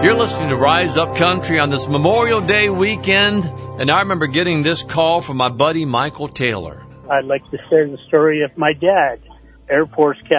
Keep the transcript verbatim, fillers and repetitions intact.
You're listening to Rise Up Country on this Memorial Day weekend, and I remember getting this call from my buddy Michael Taylor. I'd like to share the story of my dad, Air Force Captain.